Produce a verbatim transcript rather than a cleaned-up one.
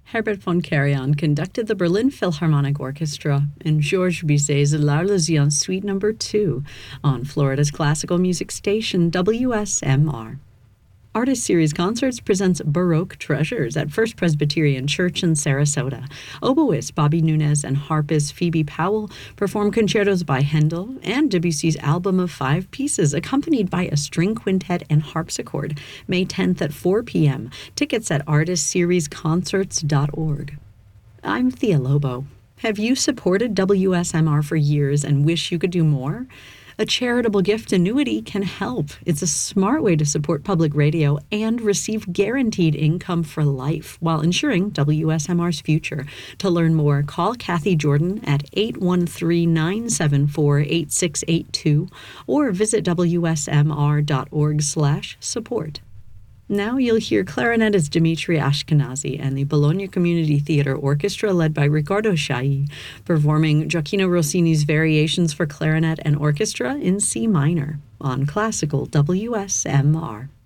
Herbert von Karajan conducted the Berlin Philharmonic Orchestra in Georges Bizet's L'Arlésienne Suite Number two on Florida's classical music station W S M R. Artist Series Concerts presents Baroque Treasures at First Presbyterian Church in Sarasota. Oboist Bobby Nunez and harpist Phoebe Powell perform concertos by Handel and Debussy's album of five pieces, accompanied by a string quintet and harpsichord, May tenth at four p.m. Tickets at artist series concerts dot org. I'm Thea Lobo. Have you supported W S M R for years and wish you could do more? A charitable gift annuity can help. It's a smart way to support public radio and receive guaranteed income for life while ensuring W S M R's future. To learn more, call Kathy Jordan at eight one three, nine seven four, eight six eight two or visit W S M R dot org slash support. Now you'll hear clarinetist Dmitry Ashkenazy and the Bologna Community Theater Orchestra led by Riccardo Chailly performing Gioacchino Rossini's Variations for Clarinet and Orchestra in C minor on Classical W S M R.